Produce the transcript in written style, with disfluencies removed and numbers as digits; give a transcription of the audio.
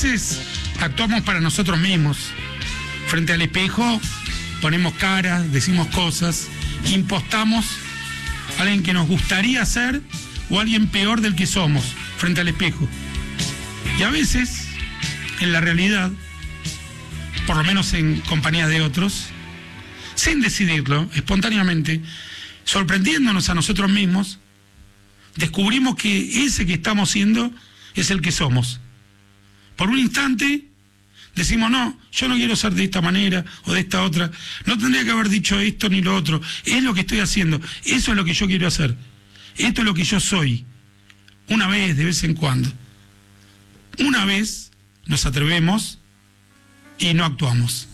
veces actuamos para nosotros mismos. Frente al espejo ponemos caras, decimos cosas, impostamos a alguien que nos gustaría ser o alguien peor del que somos frente al espejo. Y a veces, en la realidad, por lo menos en compañía de otros, sin decidirlo, espontáneamente, sorprendiéndonos a nosotros mismos, descubrimos que ese que estamos siendo es el que somos. Por un instante decimos, no, yo no quiero ser de esta manera o de esta otra, no tendría que haber dicho esto ni lo otro, es lo que estoy haciendo, eso es lo que yo quiero hacer, esto es lo que yo soy. Una vez, de vez en cuando. Una vez nos atrevemos y no actuamos.